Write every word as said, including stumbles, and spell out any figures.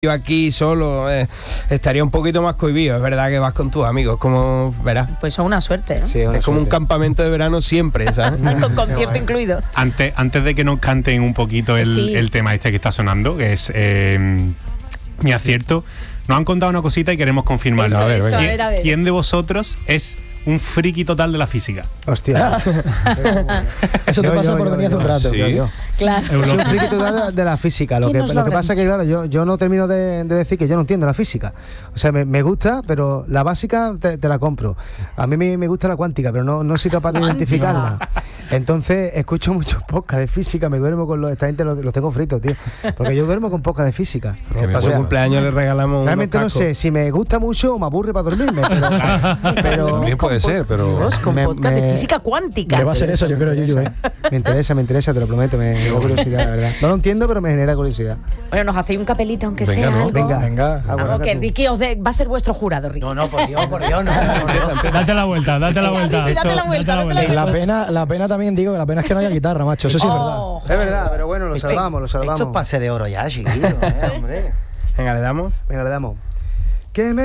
Yo aquí solo eh, estaría un poquito más cohibido. Es verdad que vas con tus amigos, como verás. Pues son una suerte, ¿no? Sí, es, es como un campamento de verano siempre, ¿sabes? Con concierto incluido. Antes, antes de que nos canten un poquito el, Sí. el tema este que está sonando, que es eh, mi acierto, nos han contado una cosita y queremos confirmarlo. Eso, A ver, eso, venga. a ver, a ver. ¿Quién de vosotros es un friki total de la física? Hostia. Eso te Yo, pasa yo, por yo, venir hace un yo, rato. sí. yo, yo. Claro. Soy un friki total de la física. Lo ¿Quién que, nos lo lo que habrá pasa es que, dicho? claro, yo, yo no termino de, de decir que yo no entiendo la física. O sea, me, me gusta, pero la básica te, te la compro. A mí me, me gusta la cuántica, pero no, no soy capaz de identificarla. Entonces, escucho muchos podcasts de física, me duermo con los... Esta gente los, los tengo fritos, tío. Porque yo duermo con podcasts de física. Que O por sea, cumpleaños le regalamos realmente no unos sé si me gusta mucho o me aburre para dormirme, pero... pero También puede ser, pero... Dios, con Me- podcast de me- física cuántica. Que va a ser eso, yo creo, Yuyu, ¿eh? me interesa, me interesa, te lo prometo, me genera curiosidad, la verdad. No lo entiendo, pero me genera curiosidad. Bueno, nos hacéis un capelito, aunque Venga, sea ¿no? algo. Venga, Venga. Ah, bueno, Vamos, que tú. Ricky os de- va a ser vuestro jurado, Ricky. No, no, por Dios, por Dios, no. Por Dios. Date la vuelta, date la Venga, vuelta. Ricky, date la vuelta, date la La vuelta. pena, la pena también, digo, que la pena es que no haya guitarra, macho. Eso sí es verdad. Oh, Es verdad, pero bueno, lo salvamos, lo salvamos. Esto es pase de oro ya, chiquillo, eh, hombre. Venga, le damos. Venga, le damos. Que me